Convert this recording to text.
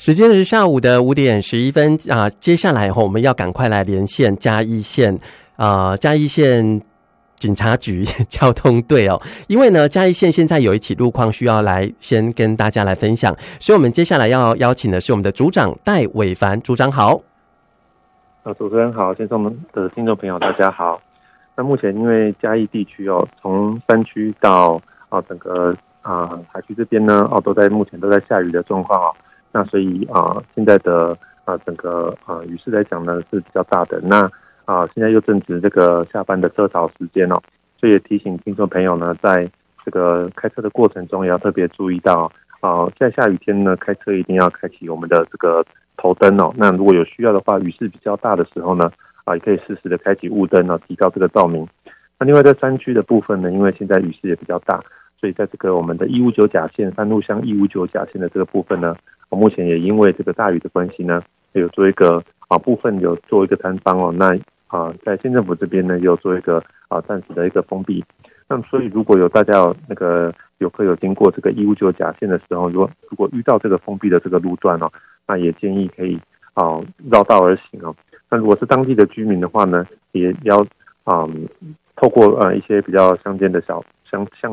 时间是下午的5:11接下来我们要赶快来连线嘉义县警察局交通队哦，因为呢嘉义县现在有一起路况需要来先跟大家来分享，所以我们接下来要邀请的是我们的组长戴伟凡组长好。 主持人好，线上的听众朋友大家好。那目前因为嘉义地区从山区到整个海区这边呢目前都在下雨的状况那所以现在的整个雨势来讲呢是比较大的。那现在又正值这个下班的车潮时间所以也提醒听众朋友呢，在这个开车的过程中也要特别注意到在下雨天呢，开车一定要开启我们的这个头灯那如果有需要的话，雨势比较大的时候呢也可以适时的开启雾灯提高这个照明。那另外在山区的部分呢，因为现在雨势也比较大，所以在这个我们的159甲线山路乡159甲线的这个部分呢，目前也因为这个大雨的关系呢，有做一个部分有做一个摊方那在县政府这边呢，也有做一个暂时的一个封闭。那所以如果有大家那个游客有经过这个159甲线的时候，如果遇到这个封闭的这个路段那也建议可以绕道而行那如果是当地的居民的话呢，也要透过一些比较乡间的乡